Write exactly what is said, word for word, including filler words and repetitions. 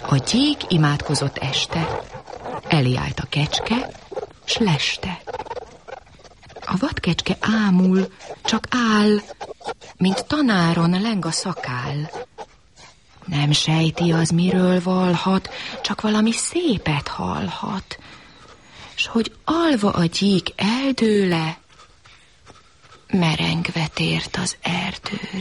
A gyík imádkozott este, elé állt a kecske, s leste. A vadkecske ámul, csak áll, mint tanáron leng a szakál. Nem sejti az, miről valhat, csak valami szépet hallhat. S hogy alva a gyík eldőle, merengve tért az erdőre.